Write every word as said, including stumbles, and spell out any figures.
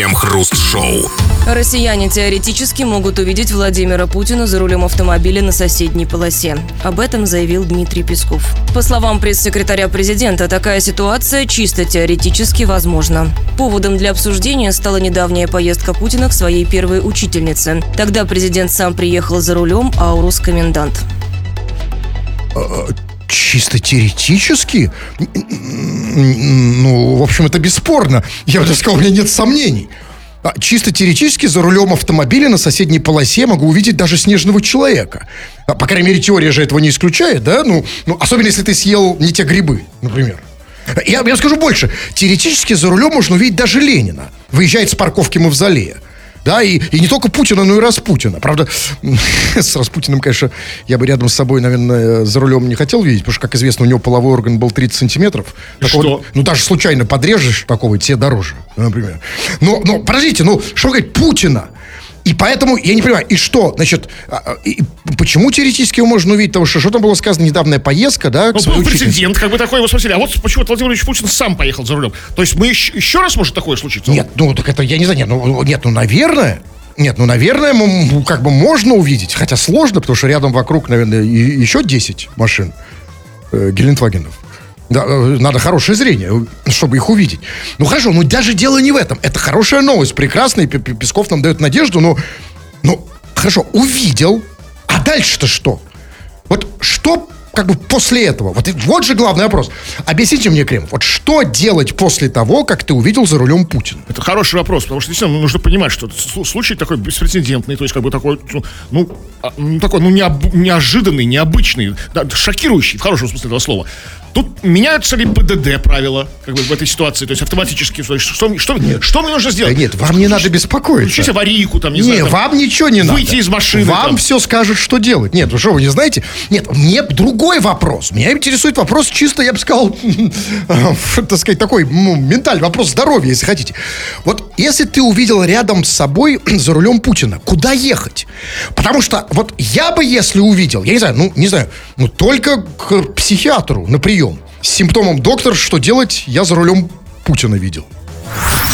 Крем-хруст-шоу. Россияне теоретически могут увидеть Владимира Путина за рулем автомобиля на соседней полосе. Об этом заявил Дмитрий Песков. По словам пресс-секретаря президента, такая ситуация чисто теоретически возможна. Поводом для обсуждения стала недавняя поездка Путина к своей первой учительнице. Тогда президент сам приехал за рулем, а Аурус комендант. Чисто теоретически? Ну, в общем, это бесспорно. Я бы даже сказал, у меня нет сомнений. Чисто теоретически за рулем автомобиля на соседней полосе могу увидеть даже снежного человека. По крайней мере, теория же этого не исключает, да? Ну, ну особенно если ты съел не те грибы, например. Я, я скажу больше. Теоретически за рулем можно увидеть даже Ленина. Выезжает с парковки Мавзолея. Да, и, и не только Путина, но и Распутина. Правда, с Распутиным, конечно, я бы рядом с собой, наверное, за рулем не хотел видеть, потому что, как известно, у него половой орган был тридцать сантиметров. Такого, что? Ну, даже случайно подрежешь такого, тебе дороже, например. Но, но подождите, ну, что говорить, Путина? И поэтому, я не понимаю, и что, значит, и почему теоретически его можно увидеть? Потому что, что там было сказано, недавняя поездка, да? Ну, был прецедент, как бы такой, его спросили, а вот почему Владимир Владимирович Путин сам поехал за рулем? То есть мы еще, еще раз может такое случиться? Нет, ну, так это, я не знаю, нет, ну, нет, ну, наверное... Нет, ну, наверное, как бы можно увидеть, хотя сложно, потому что рядом вокруг, наверное, еще десять машин э, Гелендвагенов. Да, надо хорошее зрение, чтобы их увидеть. Ну, хорошо, ну, даже дело не в этом. Это хорошая новость, прекрасная, Песков нам дает надежду, но, ну, хорошо, увидел, а дальше-то что? Вот что, как бы, после этого? Вот, вот же главный вопрос. Объясните мне, Кремов, вот что делать после того, как ты увидел за рулем Путина? Это хороший вопрос, потому что действительно нужно понимать, что случай такой беспрецедентный, то есть как бы такой, ну, ну такой, ну, необ, неожиданный, необычный, да, шокирующий, в хорошем смысле этого слова. Тут меняются ли ПДД правила, как бы в этой ситуации, то есть автоматически, что, что, что, что мне нужно сделать? Да нет, вам не надо беспокоиться. Включить аварийку, там, не, не знаю. Там, вам ничего не надо. Выйти из машины. Вам там. все скажут, что делать. Нет, вы что, вы не знаете? Нет, мне другой вопрос. Меня интересует вопрос чисто, я бы сказал, так сказать, такой ментальный вопрос здоровья, если хотите. Вот если ты увидел рядом с собой за рулем Путина, куда ехать? Потому что вот я бы, если увидел, я не знаю, ну, не знаю, ну, только к психиатру на прием. С симптомом: доктор, что делать? Я за рулем Путина видел.